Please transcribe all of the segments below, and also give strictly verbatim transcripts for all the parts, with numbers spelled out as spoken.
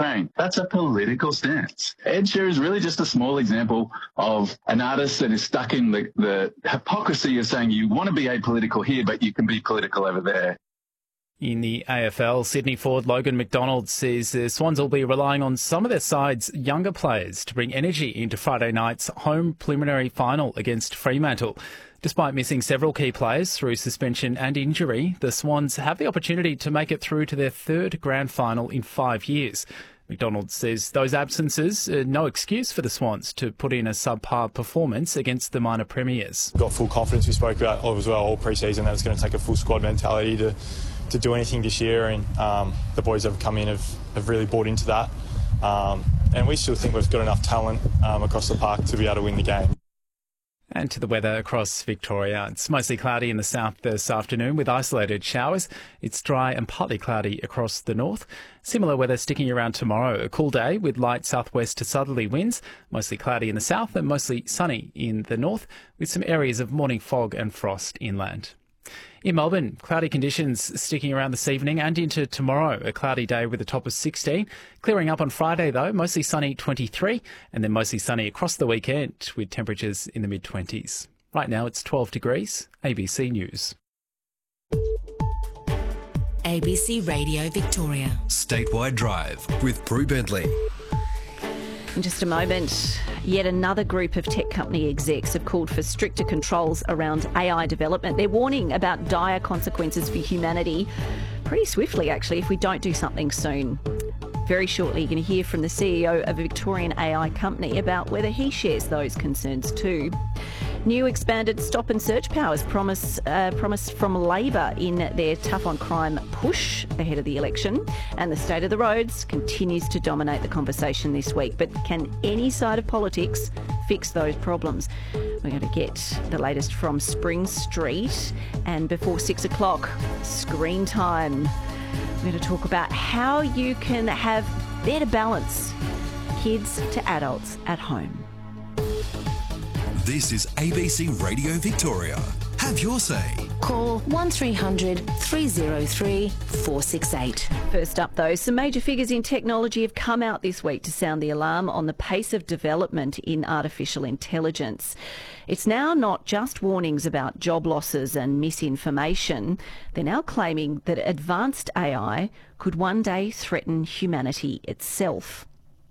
Ukraine. That's a political stance. Ed Sheeran is really just a small example of an artist that is stuck in the, the hypocrisy of saying you want to be apolitical here, but you can be political over there. In the A F L, Sydney forward Logan McDonald says the Swans will be relying on some of their side's younger players to bring energy into Friday night's home preliminary final against Fremantle. Despite missing several key players through suspension and injury, the Swans have the opportunity to make it through to their third grand final in five years. McDonald says those absences are no excuse for the Swans to put in a subpar performance against the minor premiers. Got full confidence, we spoke about as well all pre-season, that it's going to take a full squad mentality to to do anything this year, and um, the boys have come in have, have really bought into that. Um, and we still think we've got enough talent um, across the park to be able to win the game. And to the weather across Victoria. It's mostly cloudy in the south this afternoon with isolated showers. It's dry and partly cloudy across the north. Similar weather sticking around tomorrow. A cool day with light southwest to southerly winds. Mostly cloudy in the south and mostly sunny in the north with some areas of morning fog and frost inland. In Melbourne, cloudy conditions sticking around this evening and into tomorrow. A cloudy day with a top of sixteen. Clearing up on Friday, though, mostly sunny twenty-three, and then mostly sunny across the weekend with temperatures in the mid-twenties. Right now it's twelve degrees. A B C News. A B C Radio Victoria. Statewide Drive with Prue Bentley. In just a moment, yet another group of tech company execs have called for stricter controls around A I development. They're warning about dire consequences for humanity pretty swiftly, actually, if we don't do something soon. Very shortly, you're going to hear from the C E O of a Victorian A I company about whether he shares those concerns too. New expanded stop and search powers promise uh, promise from Labor in their tough on crime push ahead of the election. And the state of the roads continues to dominate the conversation this week. But can any side of politics fix those problems? We're going to get the latest from Spring Street. And before six o'clock, screen time. We're going to talk about how you can have better balance, kids to adults at home. This is A B C Radio Victoria. Have your say. Call one three hundred three oh three four six eight. First up, though, some major figures in technology have come out this week to sound the alarm on the pace of development in artificial intelligence. It's now not just warnings about job losses and misinformation. They're now claiming that advanced A I could one day threaten humanity itself.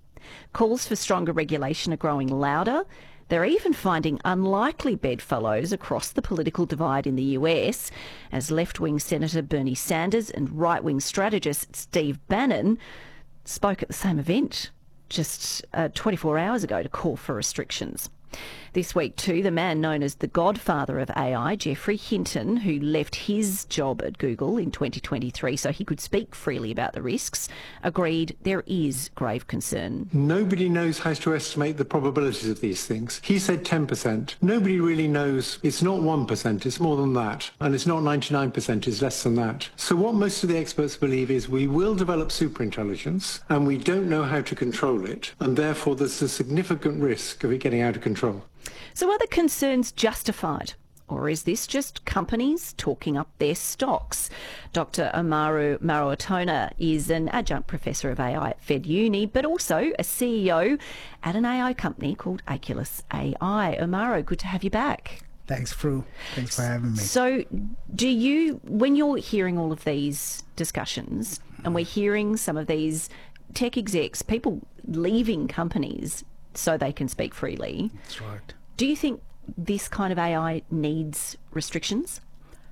Calls for stronger regulation are growing louder. They're even finding unlikely bedfellows across the political divide in the U S as left-wing Senator Bernie Sanders and right-wing strategist Steve Bannon spoke at the same event just uh, twenty-four hours ago to call for restrictions. This week too, the man known as the godfather of A I, Geoffrey Hinton, who left his job at Google in twenty twenty-three so he could speak freely about the risks, agreed there is grave concern. Nobody knows how to estimate the probabilities of these things. He said ten percent. Nobody really knows. It's not one percent, it's more than that. And it's not ninety-nine percent, it's less than that. So what most of the experts believe is we will develop superintelligence and we don't know how to control it. And therefore there's a significant risk of it getting out of control. So are the concerns justified? Or is this just companies talking up their stocks? Doctor Omaru Maruatona is an adjunct professor of A I at Fed Uni, but also a C E O at an A I company called Aculus A I. Omaru, good to have you back. Thanks, Prue. Thanks for having me. So do you, when you're hearing all of these discussions, and we're hearing some of these tech execs, people leaving companies so they can speak freely. That's right. Do you think this kind of A I needs restrictions?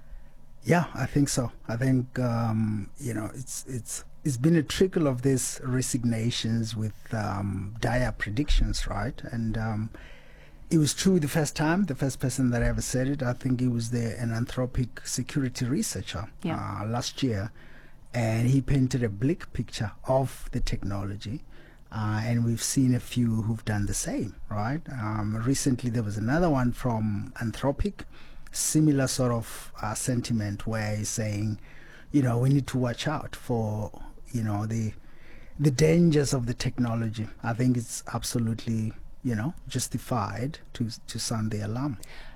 Yeah, I think so. I think um, you know it's it's it's been a trickle of these resignations with um, dire predictions, right? And um, it was true the first time. The first person that ever said it, I think it was the an Anthropic security researcher yeah. uh, last year, and he painted a bleak picture of the technology. Uh, and we've seen a few who've done the same, right? Um, recently, there was another one from Anthropic, similar sort of uh, sentiment where he's saying, you know, we need to watch out for, you know, the the dangers of the technology. I think it's absolutely, you know, justified to to sound the alarm.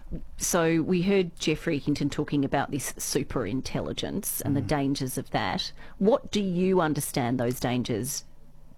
So we heard Geoffrey Hinton talking about this super intelligence and mm. the dangers of that. What do you understand those dangers